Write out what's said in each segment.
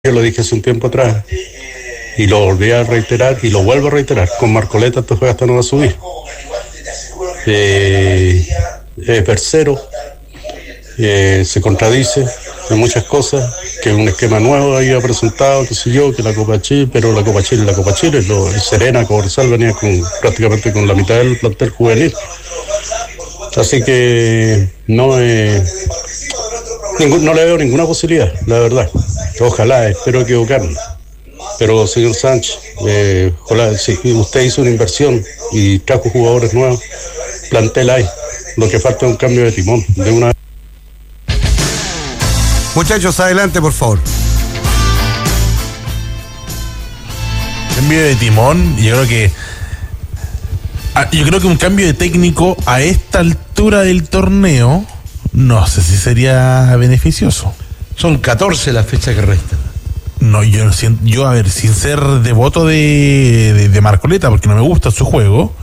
Yo lo dije hace un tiempo atrás y lo volví a reiterar y lo vuelvo a reiterar. Con Marcoleta Antofagasta no va a subir. Tercero, se contradice en muchas cosas, que un esquema nuevo había presentado, qué sé yo, que la Copa Chile, pero la Copa Chile, el Serena, Cobresal venía prácticamente con la mitad del plantel juvenil. Así que no le veo ninguna posibilidad, la verdad. Ojalá, espero equivocarme. Pero, señor Sánchez, ojalá, si usted hizo una inversión y trajo jugadores nuevos, plantel hay. Lo que falta es un cambio de timón. Muchachos, adelante, por favor. Cambio de timón, yo creo que un cambio de técnico a esta altura del torneo, no sé si sería beneficioso. Son 14 las fechas que restan. No, yo a ver, sin ser devoto de Marcoleta, porque no me gusta su juego,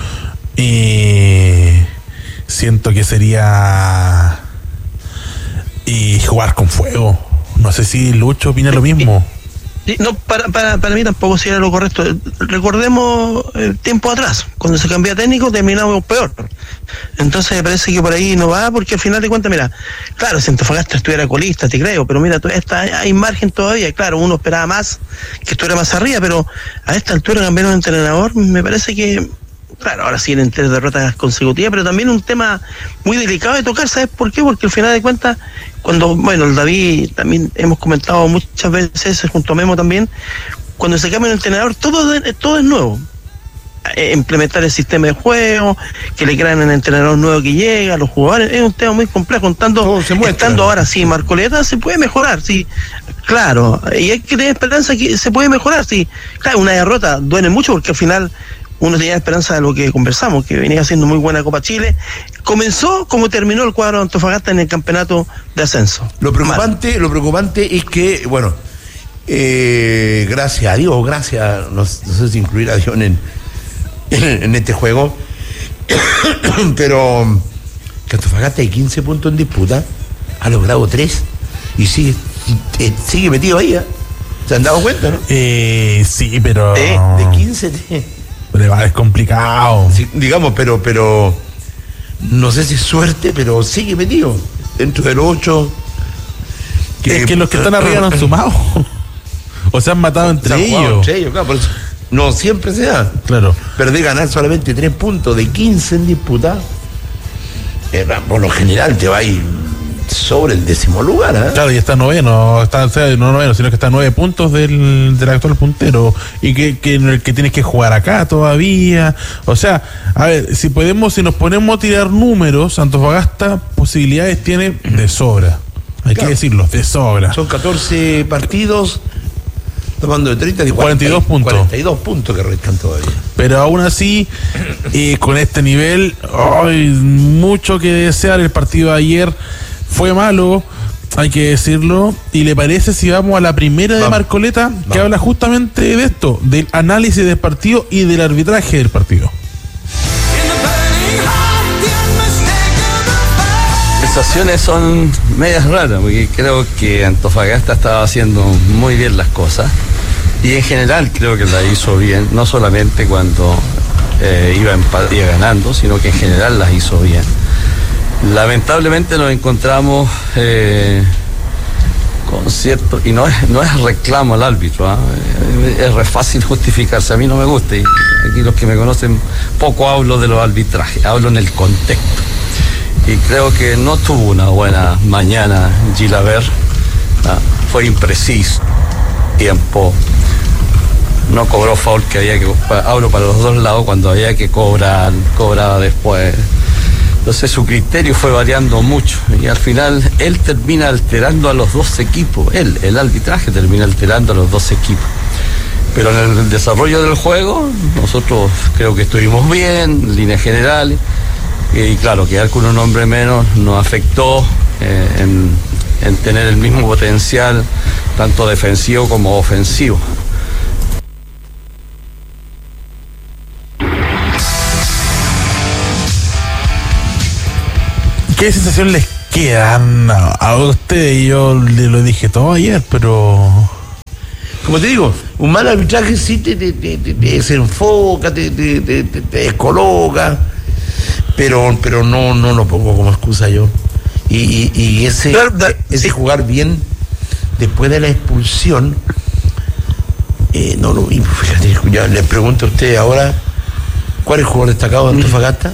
siento que sería jugar con fuego. No sé si Lucho opina lo mismo. Sí, no, para mí tampoco sería lo correcto. Recordemos el tiempo atrás, cuando se cambia técnico terminamos peor. Entonces me parece que por ahí no va, porque al final de cuentas, mira, claro, si Antofagasta estuviera colista, te creo, pero mira, hay margen todavía. Claro, uno esperaba más, que estuviera más arriba, pero a esta altura cambiar un entrenador, me parece que, claro, ahora siguen 3 derrotas consecutivas, pero también un tema muy delicado de tocar. ¿Sabes por qué? Porque al final de cuentas, el David también hemos comentado muchas veces, junto a Memo también, cuando se cambia un entrenador, todo es nuevo. Implementar el sistema de juego, que le crean el entrenador nuevo que llega, los jugadores, es un tema muy complejo. Estando ahora sí, Marcoleta se puede mejorar, sí, claro, y hay que tener esperanza que se puede mejorar, sí. Claro, una derrota duele mucho porque al final uno tenía esperanza de lo que conversamos, que venía haciendo muy buena Copa Chile. Comenzó como terminó el cuadro de Antofagasta en el campeonato de ascenso. Lo preocupante es que, gracias a Dios, no sé si incluir a Dios en este juego, pero que Antofagasta hay 15 puntos en disputa, ha logrado 3 y sigue metido ahí, ¿eh? ¿Se han dado cuenta, no? Sí, pero de 15 es complicado. Sí, digamos, pero no sé si es suerte, pero sigue metido dentro del 8. Es que los que están arriba no han sumado o se han matado entre ellos. Claro, por eso no siempre se da. Claro. Perder ganar solamente 3 puntos de 15 en disputa, por lo general te va a ir sobre el 10º lugar, ¿eh? Claro, y está noveno, sino que está a 9 puntos del actual puntero, y que tienes que jugar acá todavía. O sea, a ver, si nos ponemos a tirar números, Antofagasta posibilidades tiene de sobra. Hay que decirlo, de sobra. Son 14 partidos, tomando de 30 y 42 puntos. 42 puntos que restan todavía. Pero aún así, con este nivel, hay mucho que desear. El partido de ayer fue malo, hay que decirlo. ¿Y le parece si vamos a la primera de Marcoleta, que habla justamente de esto, del análisis del partido y del arbitraje del partido? Las sensaciones son medias raras, porque creo que Antofagasta estaba haciendo muy bien las cosas, y en general creo que la hizo bien, no solamente cuando iba ganando, sino que en general las hizo bien. Lamentablemente nos encontramos con cierto, y no es reclamo al árbitro, es fácil justificarse, a mí no me gusta, y aquí los que me conocen poco hablo de los arbitrajes, hablo en el contexto, y creo que no tuvo una buena mañana Gilabert, fue impreciso, tiempo, no cobró foul que había que, hablo para los dos lados, cuando había que cobrar, cobraba después. Entonces su criterio fue variando mucho, y al final él termina alterando a los dos equipos, el arbitraje termina alterando a los dos equipos. Pero en el desarrollo del juego, nosotros creo que estuvimos bien, en líneas generales, y claro, quedar con un hombre menos nos afectó en tener el mismo potencial, tanto defensivo como ofensivo. ¿Qué sensación les quedan a ustedes? Yo le lo dije todo ayer, pero como te digo, un mal arbitraje sí te desenfoca, te descoloca, pero no lo pongo como excusa yo. Y ese jugar bien después de la expulsión, no lo vi. Fíjate, ya le pregunto a usted ahora, ¿cuál es el jugador destacado de Antofagasta?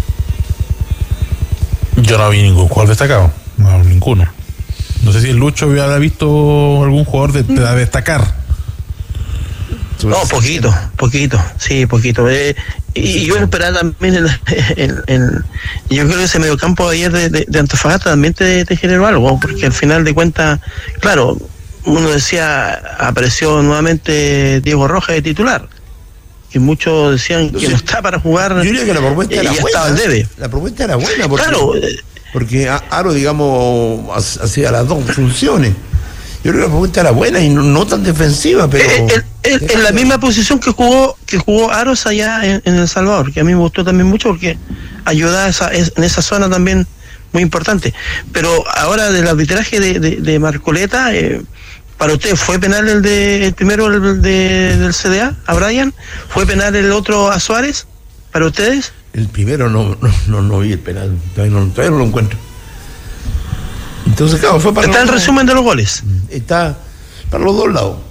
Yo no vi ningún jugador destacado, no, ninguno. No sé si el Lucho hubiera visto algún jugador de destacar. No, poquito, sí, poquito. Y yo esperaba también yo creo que ese mediocampo de ayer de Antofagasta también te generó algo, porque al final de cuentas, claro, uno decía, apareció nuevamente Diego Rojas de titular, que muchos decían que no está para jugar. Yo diría que la propuesta era buena. Estaba al debe. La propuesta era buena, porque Aro, digamos, hacía las dos funciones. Yo creo que la propuesta era buena y no tan defensiva, pero en la misma posición que jugó Aros allá en El Salvador, que a mí me gustó también mucho porque ayudaba en esa zona también muy importante. Pero ahora del arbitraje de Marcoleta, para usted, ¿fue penal el primero del CDA a Brian? ¿Fue penal el otro a Suárez? ¿Para ustedes? El primero no vi el penal, todavía no lo encuentro. Entonces, claro, fue para está el resumen de los goles. Está para los dos lados.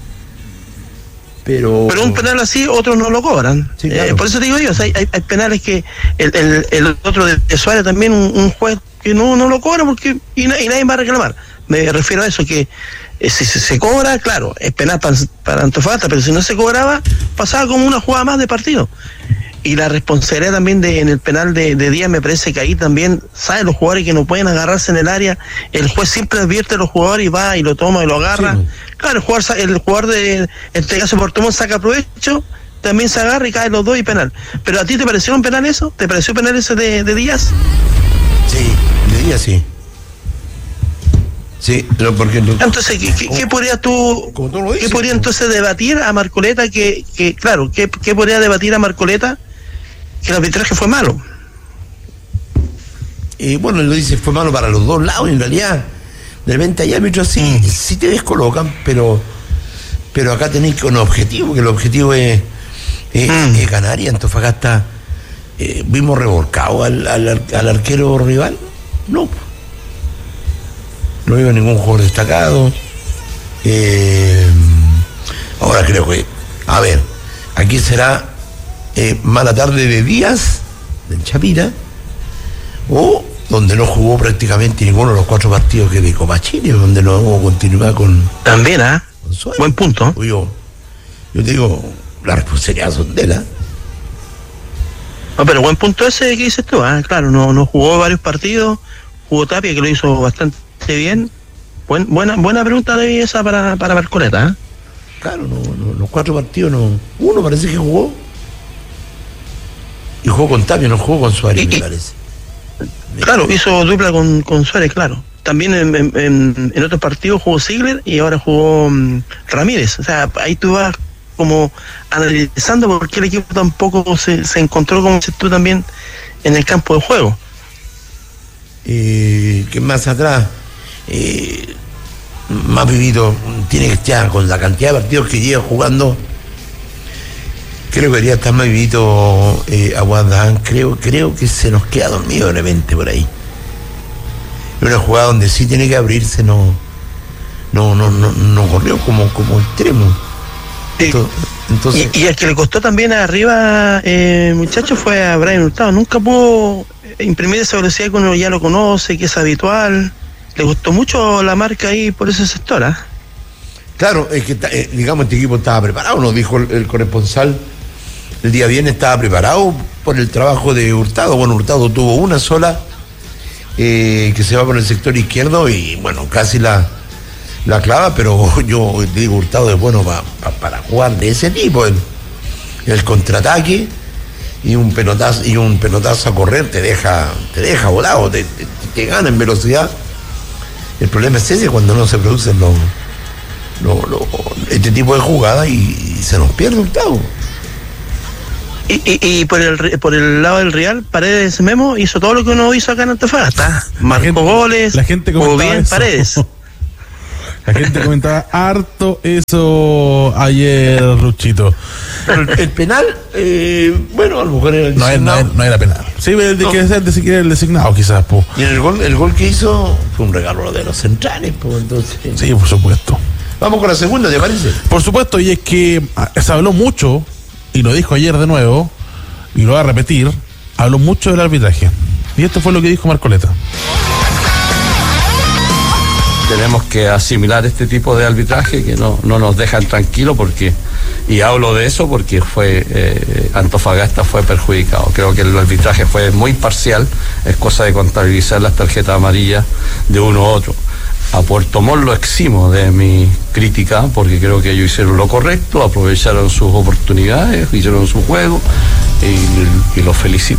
Pero un penal así, otros no lo cobran. Sí, claro. Por eso te digo yo, o sea, hay penales que el otro de Suárez también, un juez que no lo cobra porque y nadie va a reclamar. Me refiero a eso, que si se cobra, claro, es penal para Antofagasta, pero si no se cobraba, pasaba como una jugada más de partido. Y la responsabilidad también en el penal de Díaz, me parece que ahí también, ¿saben? Los jugadores que no pueden agarrarse en el área, el juez siempre advierte a los jugadores y va y lo toma y lo agarra. Sí. Claro, el jugador en este caso Portomón saca provecho, también se agarra y caen los dos y penal. ¿Pero a ti te pareció un penal eso? ¿Te pareció penal ese de Díaz? Sí, de Díaz sí. Sí, pero porque entonces, ¿qué podrías tú, qué podría entonces debatir a Marcoleta ¿qué podría debatir a Marcoleta? Que el arbitraje fue malo. Bueno, él lo dice, fue malo para los dos lados, en realidad. De repente hay árbitros sí te descolocan, pero acá tenéis un objetivo, que el objetivo es ganar, y Antofagasta vimos revolcado al arquero rival. No veo ningún jugador destacado. Ahora creo que, a ver, aquí será mala tarde de Díaz, del Chapira, o donde no jugó prácticamente ninguno de los 4 partidos que de Copa Chile, donde no vamos a continuar con... También, buen punto. Yo te digo, la responsabilidad son de él, No, pero buen punto ese que dices tú, claro, no jugó varios partidos, jugó Tapia, que lo hizo bastante bien. Buena pregunta de esa para Marcoleta, Claro, los 4 partidos uno parece que jugó. Y jugó con Tapia, no jugó con Suárez, me parece. Claro, hizo dupla con Suárez, claro. También en otros partidos jugó Ziegler y ahora jugó Ramírez. O sea, ahí tú vas como analizando por qué el equipo tampoco se encontró, como dices tú, también en el campo de juego. Que más atrás, más vivido, tiene que estar con la cantidad de partidos que lleva jugando. Creo que debería estar más vivito Aguadán. Creo que se nos queda dormido de repente por ahí. En una jugada donde sí tiene que abrirse, no corrió como extremo. Entonces, y el que le costó también arriba, muchachos, fue a Brian Hurtado. Nunca pudo imprimir esa velocidad que uno ya lo conoce, que es habitual. Le costó mucho la marca ahí por ese sector, Claro, es que digamos, este equipo estaba preparado, nos dijo el corresponsal el día viernes, estaba preparado por el trabajo de Hurtado. Bueno, Hurtado tuvo una sola que se va por el sector izquierdo y bueno, casi la clava, pero yo digo, Hurtado es bueno para jugar de ese tipo, el contraataque y un pelotazo a correr te deja volado, te gana en velocidad. El problema es ese, cuando no se producen este tipo de jugadas y se nos pierde Hurtado. Y por el lado del Real, Paredes Memo hizo todo lo que uno hizo acá en Antofagasta. Marcó goles, la gente jugó bien eso. Paredes. La gente comentaba harto eso ayer, Ruchito. Pero el penal, bueno, a lo mejor era el designado. No era penal. Sí, que el designado quizás, po. Y el gol que hizo fue un regalo de los centrales, pues entonces. Sí, por supuesto. Vamos con la segunda, ¿te parece? Por supuesto, y es que se habló mucho, y lo dijo ayer de nuevo, y lo va a repetir, habló mucho del arbitraje. Y esto fue lo que dijo Marcoleta. Tenemos que asimilar este tipo de arbitraje que no nos dejan tranquilos, porque, y hablo de eso porque Antofagasta fue perjudicado. Creo que el arbitraje fue muy parcial, es cosa de contabilizar las tarjetas amarillas de uno u otro. A Puerto Montt lo eximo de mi crítica, porque creo que ellos hicieron lo correcto, aprovecharon sus oportunidades, hicieron su juego, y los felicito.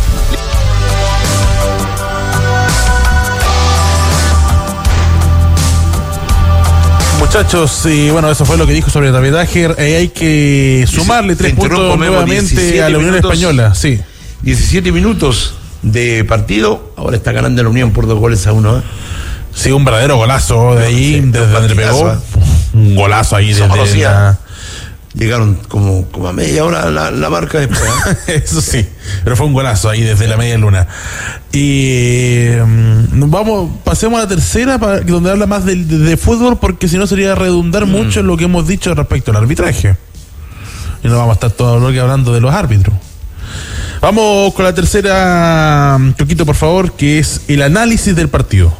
Muchachos, y bueno, eso fue lo que dijo sobre el arbitraje. Hay que sumarle 3 puntos nuevamente a la Unión Española. Sí. 17 minutos de partido, ahora está ganando la Unión por 2-1, ¿eh? Sí, un verdadero golazo de ahí, desde donde pegó. Un golazo ahí desde la... Llegaron como a media hora la marca después, ¿eh? Eso sí, pero fue un golazo ahí desde la media luna. Y pasemos a la tercera, donde habla más de fútbol, porque si no sería redundar mucho en lo que hemos dicho respecto al arbitraje. Y no vamos a estar todo el bloque hablando de los árbitros. Vamos con la tercera, Choquito, por favor, que es el análisis del partido.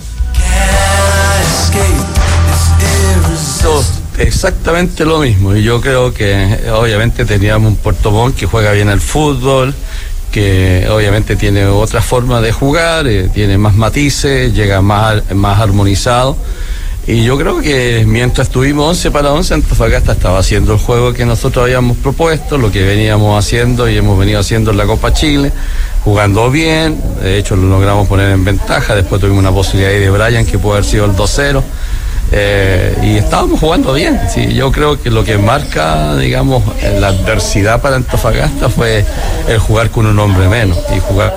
Exactamente lo mismo, y yo creo que obviamente teníamos un Puerto Montt que juega bien al fútbol, que obviamente tiene otra forma de jugar, tiene más matices, llega más armonizado, y yo creo que mientras estuvimos 11 para 11, Antofagasta estaba haciendo el juego que nosotros habíamos propuesto, lo que veníamos haciendo y hemos venido haciendo en la Copa Chile, jugando bien, de hecho lo logramos poner en ventaja, después tuvimos una posibilidad ahí de Brian que puede haber sido el 2-0. Y estábamos jugando bien. Sí, yo creo que lo que marca, digamos, la adversidad para Antofagasta fue el jugar con un hombre menos y jugar.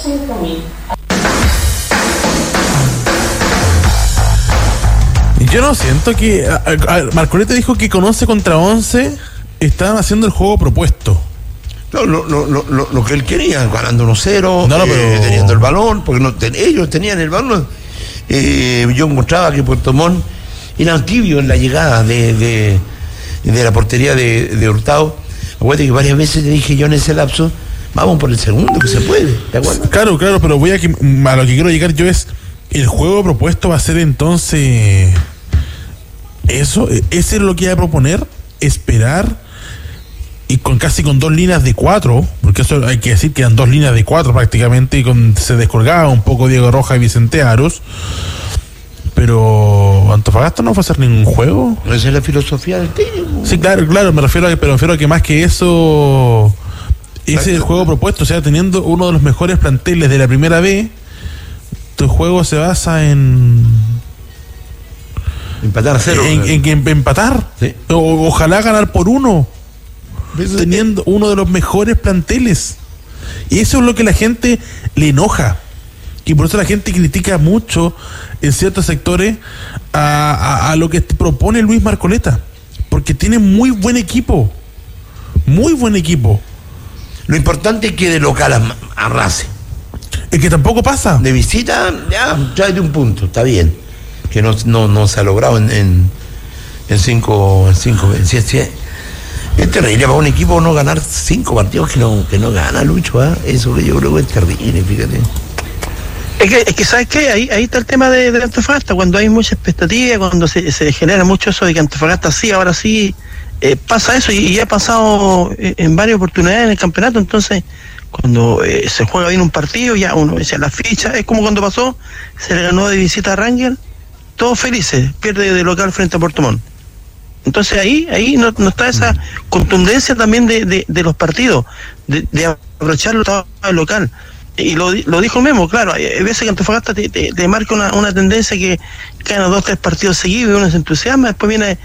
Yo no siento que Marcoleta dijo que con 11 contra 11 estaban haciendo el juego propuesto. No, lo que él quería, ganando 1-0, pero... teniendo el balón, porque ellos tenían el balón. Yo encontraba que Puerto Montt era tibio en la llegada de la portería de Hurtado. Acuérdate que varias veces te dije yo en ese lapso, vamos por el segundo, que se puede, ¿te acuerdas? Claro, pero a lo que quiero llegar yo es, el juego propuesto va a ser entonces eso, ese es lo que iba a proponer, esperar, y casi con 2 líneas de 4, porque eso hay que decir que eran 2 líneas de 4 prácticamente, y se descolgaba un poco Diego Rojas y Vicente Aros, pero Antofagasta no fue a hacer ningún juego. Esa es la filosofía del técnico. Sí, claro, me refiero a que más que eso, ese es el juego propuesto, o sea, teniendo uno de los mejores planteles de la primera B, tu juego se basa en empatar a 0. En empatar, sí. Ojalá ganar por 1, teniendo uno de los mejores planteles. Y eso es lo que la gente le enoja, y por eso la gente critica mucho en ciertos sectores a lo que propone Luis Marcoleta, porque tiene muy buen equipo. Lo importante es que de local arrase. Es que tampoco pasa. De visita, ya, tráete un punto, está bien. Que no se ha logrado en 5 veces. Es terrible para un equipo no ganar 5 partidos que no gana, Lucho, ¿eh? Eso que yo creo que es terrible, fíjate. Es que ¿sabes qué? Ahí está el tema de Antofagasta, cuando hay mucha expectativa, cuando se genera mucho eso de que Antofagasta sí, ahora sí, pasa eso, y ha pasado en varias oportunidades en el campeonato. Entonces cuando se juega bien un partido, ya uno echa la ficha, es como cuando pasó, se le ganó de visita a Rangel, todos felices, pierde de local frente a Puerto Montt. Entonces ahí no está esa contundencia también de los partidos, de aprovechar el local. Y lo dijo el mismo, claro, hay veces que Antofagasta te marca una tendencia que gana 2-3 partidos seguidos y uno se entusiasma, después viene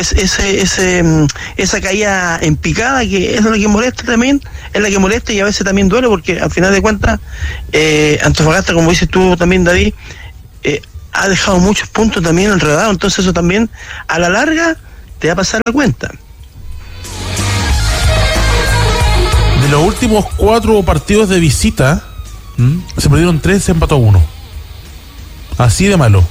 esa caída en picada, que es lo que molesta también, es la que molesta y a veces también duele, porque al final de cuentas Antofagasta, como dices tú también, David, ha dejado muchos puntos también enredados, entonces eso también a la larga te va a pasar la cuenta. De los últimos 4 partidos de visita, se perdieron 3, se empató 1. Así de malo.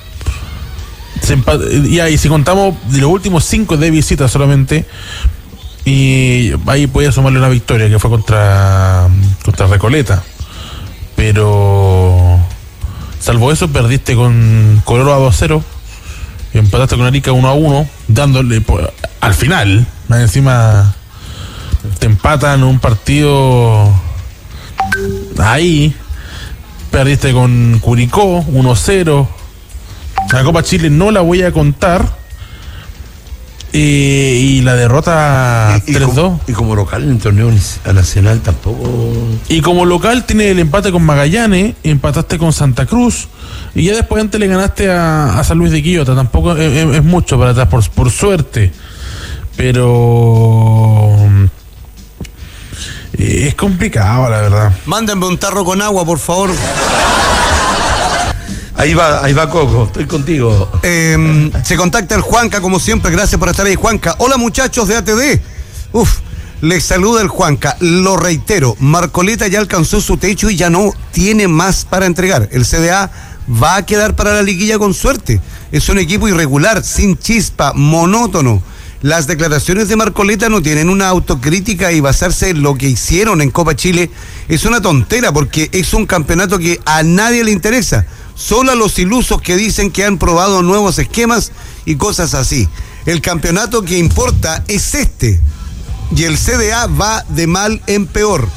Y si contamos de los últimos 5 de visita solamente, y ahí podía sumarle una victoria que fue contra Recoleta. Pero salvo eso, perdiste con Cobreloa 2-0, empataste con Arica 1-1, dándole al final, más encima te empatan un partido ahí, perdiste con Curicó 1-0. La Copa Chile no la voy a contar, y la derrota 3-2. Y como local en el torneo nacional tampoco. Y como local tiene el empate con Magallanes, empataste con Santa Cruz, y ya después antes le ganaste a San Luis de Quillota. Tampoco es mucho para atrás, por suerte. Pero es complicado, la verdad. Mándenme un tarro con agua, por favor. Ahí va Coco, estoy contigo. Se contacta el Juanca, como siempre, gracias por estar ahí, Juanca. Hola, muchachos de ATD. Les saluda el Juanca. Lo reitero, Marcoleta ya alcanzó su techo y ya no tiene más para entregar. El CDA va a quedar para la liguilla con suerte. Es un equipo irregular, sin chispa, monótono. Las declaraciones de Marcoleta no tienen una autocrítica, y basarse en lo que hicieron en Copa Chile es una tontera, porque es un campeonato que a nadie le interesa. Solo a los ilusos que dicen que han probado nuevos esquemas y cosas así. El campeonato que importa es este, y el CDA va de mal en peor.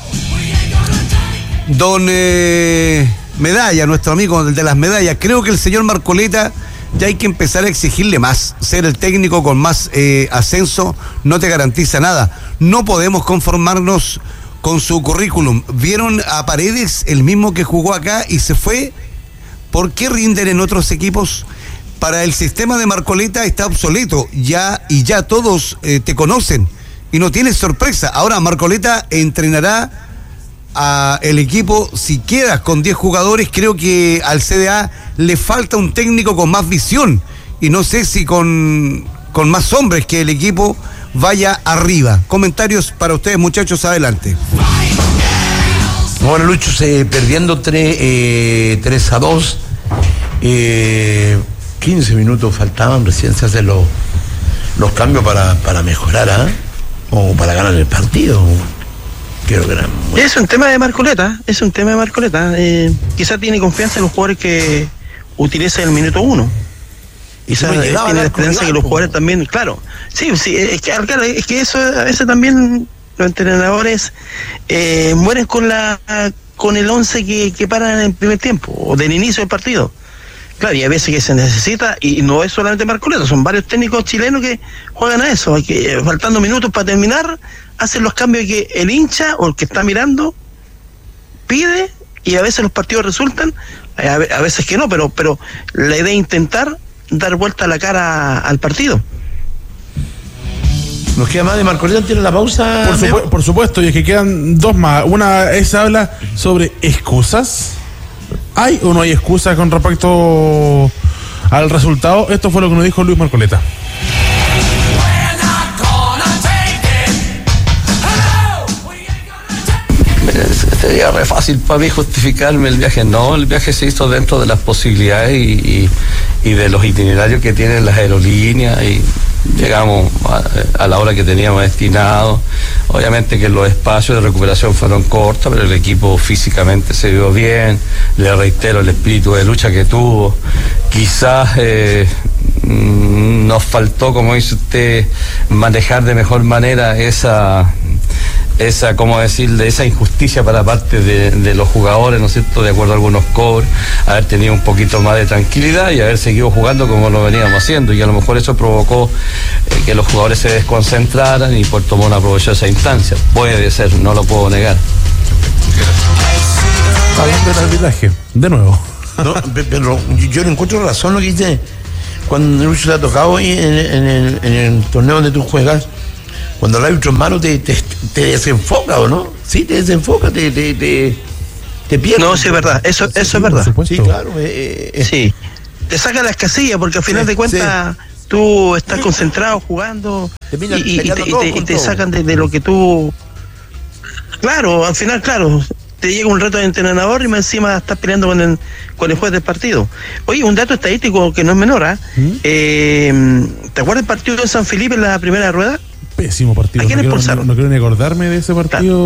Don Medalla, nuestro amigo de las medallas, creo que el señor Marcoleta ya hay que empezar a exigirle más. Ser el técnico con más ascenso no te garantiza nada. No podemos conformarnos con su currículum. Vieron a Paredes, el mismo que jugó acá y se fue. ¿Por qué rinden en otros equipos? Para el sistema de Marcoleta está obsoleto, ya todos te conocen y no tienes sorpresa. Ahora Marcoleta entrenará a el equipo, si quedas con 10 jugadores, creo que al CDA le falta un técnico con más visión, y no sé si con más hombres, que el equipo vaya arriba. Comentarios para ustedes, muchachos, adelante. Bueno, Lucho, perdiendo 3-2, 15 minutos faltaban, recién se hacen los cambios para mejorar, o para ganar el partido. Creo que es un tema de Marcoleta, quizás tiene confianza en los jugadores que utiliza el minuto 1. Quizás tiene la esperanza que los jugadores también, claro, sí, es que eso a veces también los entrenadores mueren con el 11 que paran en el primer tiempo o del inicio del partido. Claro, y a veces que se necesita, y no es solamente Marcoleta, son varios técnicos chilenos que juegan a eso, que faltando minutos para terminar, hacen los cambios que el hincha o el que está mirando pide, y a veces los partidos resultan, a veces que no, pero la idea es intentar dar vuelta la cara al partido. ¿Nos queda más de Marcoleta antes de la pausa? Por supuesto, y es que quedan 2 más. Una es habla sobre excusas. ¿Hay o no hay excusas con respecto al resultado? Esto fue lo que nos dijo Luis Marcoleta. Sería re fácil para mí justificarme el viaje. No, el viaje se hizo dentro de las posibilidades y de los itinerarios que tienen las aerolíneas, y llegamos a la hora que teníamos destinado. Obviamente que los espacios de recuperación fueron cortos, pero el equipo físicamente se vio bien. Le reitero el espíritu de lucha que tuvo. Quizás nos faltó, como dice usted, manejar de mejor manera esa injusticia para parte de los jugadores, ¿no es cierto?, de acuerdo a algunos cobres, haber tenido un poquito más de tranquilidad y haber seguido jugando como lo veníamos haciendo, y a lo mejor eso provocó que los jugadores se desconcentraran y Puerto Montt aprovechó esa instancia. Puede ser, no lo puedo negar. Hablando del arbitraje, de nuevo. No, pero yo no encuentro razón lo que dice cuando Lucho te ha tocado ahí en el torneo donde tú juegas. Cuando el árbitro en mano te desenfoca, ¿o no? Sí, te desenfoca, te pierde. No, sí es verdad, eso es verdad. Sí, claro. Sí. te saca las casillas, porque al final de cuentas tú estás concentrado jugando y te sacan de lo que tú... Claro, al final, te llega un reto de entrenador y más encima estás peleando con el juez del partido. Oye, un dato estadístico que no es menor, ¿te acuerdas del partido de San Felipe en la primera rueda? Pésimo partido. ¿A quién expulsaron? No quiero ni acordarme de ese partido.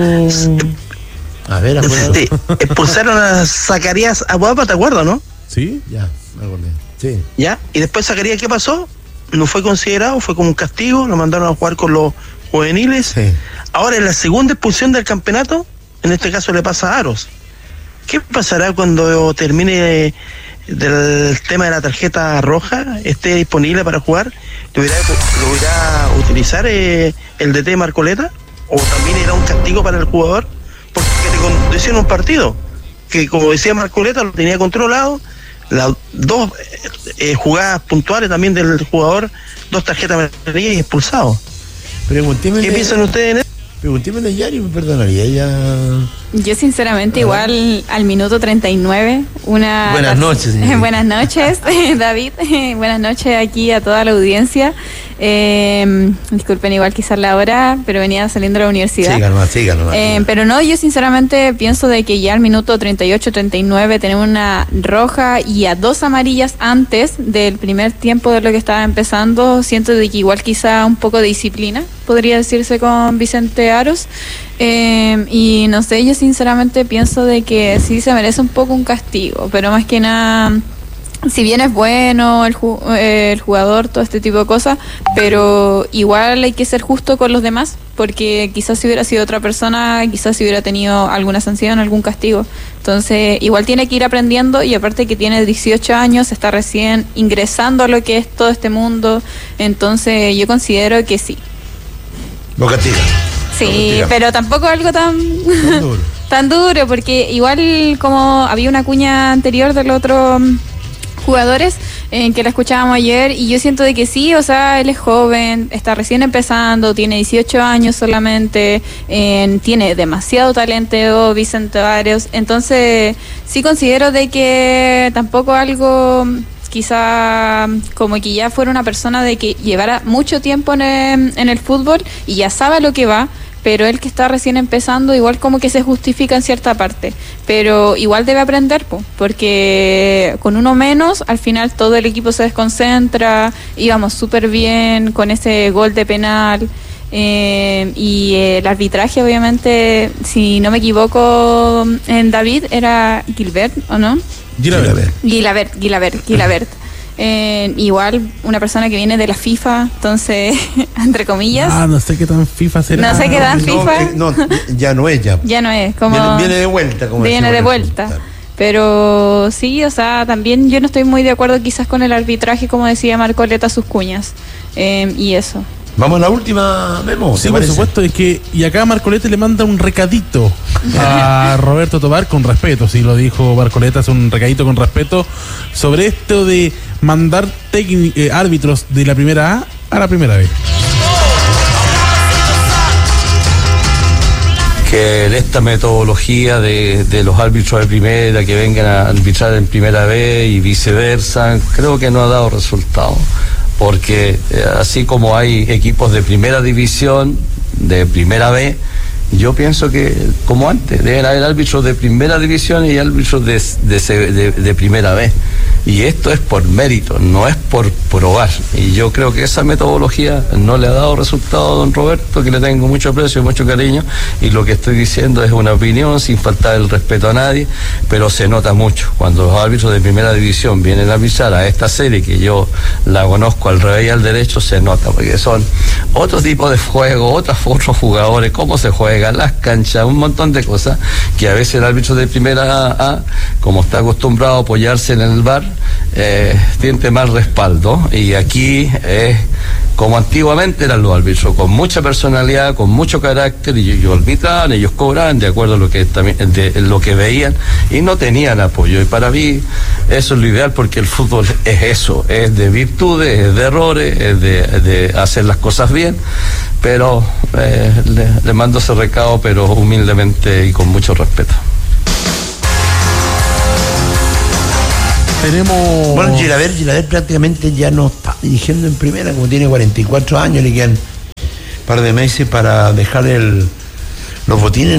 A ver, expulsaron a Zacarías Aguapa, ¿te acuerdas, no? Sí. Ya, me acordé. Sí. Ya, y después Zacarías, ¿qué pasó? No fue considerado, fue como un castigo, lo mandaron a jugar con los juveniles. Sí. Ahora, en la segunda expulsión del campeonato, en este caso le pasa a Aros. ¿Qué pasará cuando termine del tema de la tarjeta roja, esté disponible para jugar? ¿Lo irá a utilizar el DT Marcoleta? ¿O también irá un castigo para el jugador? Porque te condicionó un partido que, como decía Marcoleta, lo tenía controlado. Las dos jugadas puntuales también del jugador, 2 tarjetas amarillas y expulsado. ¿Qué piensan ustedes en eso? Preguntémosle a Yari, me perdonaría ella. Yo sinceramente igual al minuto 39 Buenas noches, señorita. Buenas noches, David. Buenas noches aquí a toda la audiencia. Disculpen igual quizás la hora, pero venía saliendo de la universidad. Siga nomás. Pero no, yo sinceramente pienso de que ya al minuto 38-39 tenemos una roja y a 2 amarillas antes del primer tiempo de lo que estaba empezando. Siento de que igual quizá un poco de disciplina podría decirse con Vicente Aros. Y no sé, yo sinceramente pienso de que sí se merece un poco un castigo, pero más que nada, si bien es bueno el jugador, todo este tipo de cosas, pero igual hay que ser justo con los demás, porque quizás si hubiera sido otra persona, quizás si hubiera tenido alguna sanción, algún castigo. Entonces igual tiene que ir aprendiendo, y aparte que tiene 18 años, está recién ingresando a lo que es todo este mundo, entonces yo considero que sí. Lo castiga. Sí, pero tampoco algo tan duro. tan duro, porque igual como había una cuña anterior del otro jugadores que la escuchábamos ayer, y yo siento de que sí, o sea, él es joven, está recién empezando, tiene 18 años solamente, tiene demasiado talento Vicente Aros, entonces sí considero de que tampoco algo quizá como que ya fuera una persona de que llevara mucho tiempo en el fútbol y ya sabe lo que va, pero él que está recién empezando igual como que se justifica en cierta parte, pero igual debe aprender, porque con uno menos al final todo el equipo se desconcentra, íbamos súper bien con ese gol de penal. Y el arbitraje, obviamente, si no me equivoco, en David era Gilbert, ¿o no? Gilabert. Igual una persona que viene de la FIFA, entonces, entre comillas. No sé qué tan FIFA será. No sé qué tan FIFA. Ya no es. Ya no es, como. Viene de vuelta, como viene de vuelta. Claro. Pero sí, o sea, también yo no estoy muy de acuerdo quizás con el arbitraje, como decía Marcoleta, sus cuñas. Y eso. Vamos a la última, Memo. Sí, por supuesto, es que, y acá Marcoleta le manda un recadito a Roberto Tobar con respeto, sí lo dijo Marcoleta, es un recadito con respeto sobre esto de mandar árbitros de la primera A la primera B. Que esta metodología de los árbitros de primera que vengan a arbitrar en primera B y viceversa, creo que no ha dado resultado. Porque así como hay equipos de primera división, de primera B, yo pienso que, como antes, deben haber árbitros de primera división y árbitros de primera B. Y esto es por mérito, no es por probar. Y yo creo que esa metodología no le ha dado resultado a don Roberto, que le tengo mucho aprecio y mucho cariño. Y lo que estoy diciendo es una opinión, sin faltar el respeto a nadie, pero se nota mucho. Cuando los árbitros de primera división vienen a avisar a esta serie, que yo la conozco al revés y al derecho, se nota, porque son otro tipo de juego, otros jugadores, cómo se juega, las canchas, un montón de cosas, que a veces el árbitro de primera A, como está acostumbrado a apoyarse en el VAR, tiene más respaldo. Y aquí es como antiguamente eran los árbitros, con mucha personalidad, con mucho carácter, y ellos arbitraban, ellos cobraban de acuerdo a lo que lo que veían, y no tenían apoyo. Y para mí eso es lo ideal, porque el fútbol es eso, es de virtudes, es de errores, es de hacer las cosas bien. Pero le mando ese recado, pero humildemente y con mucho respeto. tenemos... Bueno, Gilaver prácticamente ya no está dirigiendo en primera, como tiene 44 años, le quedan un par de meses para dejar los botines.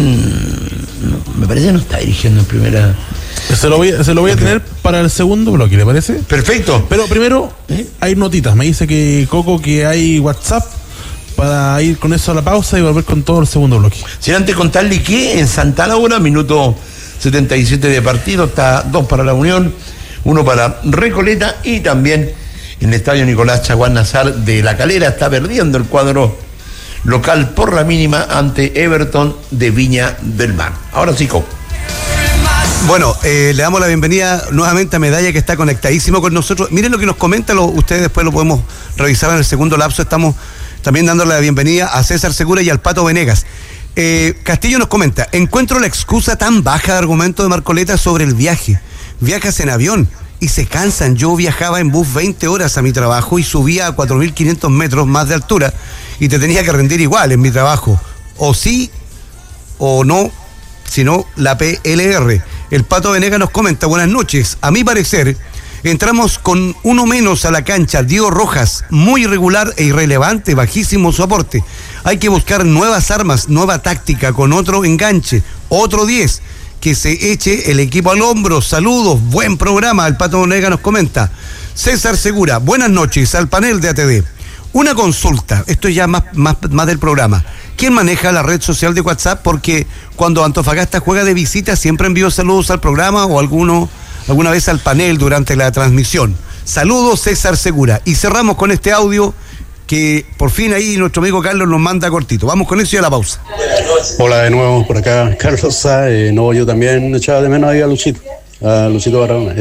Me parece que no está dirigiendo en primera. Se lo voy a tener para el segundo bloque, ¿le parece? Perfecto. Pero primero, hay notitas. Me dice que Coco que hay WhatsApp para ir con eso a la pausa y volver con todo el segundo bloque. Sin antes contarle que en Santa Laura, minuto 77 de partido, está 2 para la Unión, 1 para Recoleta, y también en el estadio Nicolás Chaguán Nazar de La Calera está perdiendo el cuadro local por la mínima ante Everton de Viña del Mar. Ahora sí, Coco. Bueno, le damos la bienvenida nuevamente a Medalla, que está conectadísimo con nosotros. Miren lo que nos comenta, ustedes después lo podemos revisar en el segundo lapso. Estamos también dándole la bienvenida a César Segura y al Pato Venegas. Castillo nos comenta: encuentro la excusa tan baja de argumento de Marcoleta sobre el viaje. Viajas en avión y se cansan. Yo viajaba en bus 20 horas a mi trabajo y subía a 4.500 metros más de altura y te tenía que rendir igual en mi trabajo. O sí o no, sino la PLR. El Pato Venegas nos comenta: buenas noches. A mi parecer, entramos con uno menos a la cancha. Diego Rojas, muy irregular e irrelevante, bajísimo su aporte. Hay que buscar nuevas armas, nueva táctica, con otro enganche, otro 10, que se eche el equipo al hombro. Saludos, buen programa. El Pato Venegas nos comenta. César Segura, buenas noches al panel de ATV. Una consulta, esto es ya más del programa. ¿Quién maneja la red social de WhatsApp? Porque cuando Antofagasta juega de visita siempre envío saludos al programa o alguna vez al panel durante la transmisión. Saludos, César Segura. Y cerramos con este audio que por fin ahí nuestro amigo Carlos nos manda cortito. Vamos con eso y a la pausa. Hola de nuevo, por acá Carlos Sá. Yo también echaba de menos ahí a Luchito Barahona.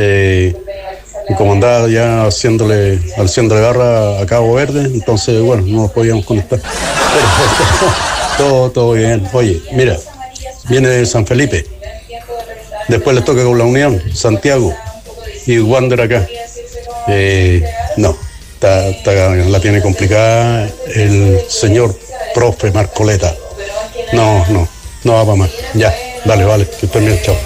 Y como andaba ya haciéndole garra a Cabo Verde, entonces bueno, no nos podíamos conectar. Pero todo bien. Oye, mira, viene San Felipe, después les toca con la Unión, Santiago y Wander acá. No, la tiene complicada el señor profe Marcoleta. No va para más. Ya, dale, vale, que estén bien, chao.